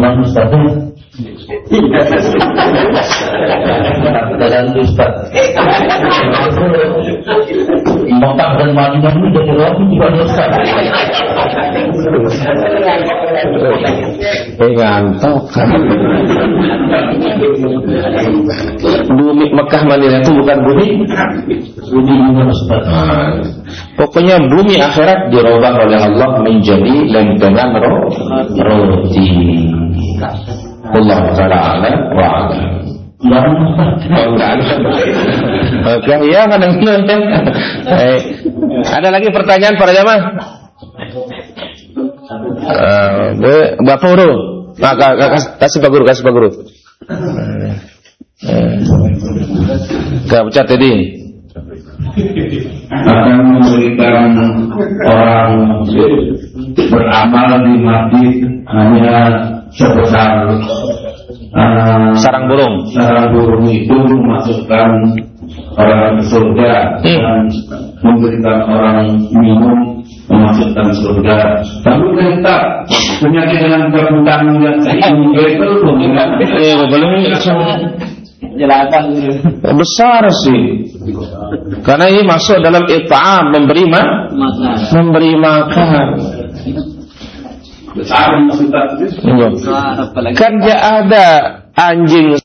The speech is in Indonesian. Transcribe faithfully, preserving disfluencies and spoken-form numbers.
minuman Ustaznya. Dan Ustaz motak dan minuman itu jadi roti juga Ustaz. Eh ngantuk. Bumi Mekah Madinah itu bukan bumi Bumi juga Ustaz. Pokoknya bumi akhirat dirubah oleh Allah menjadi lempengan roti. Allah Taala a'lam wa a'lam. Oke, ya kadang-kadang. Eh, ada lagi pertanyaan para jamaah? Uh, Bapak Guru, nah, kasih Pak Guru, kasih Pak Guru. Gak pecat tadi. Akan memberikan orang beramal di masjid hanya sebesar uh, sarang burung. Sarang burung itu memasukkan orang ke surga hmm. dan memberikan orang minum memasukkan surga. Tapi kita penyakit dengan kebutaan yang ini itu belum jelaskan besar sih. Karena ini masuk dalam it'am, memberi ma memberi makan. Besar maksudnya. Kan dia ada anjing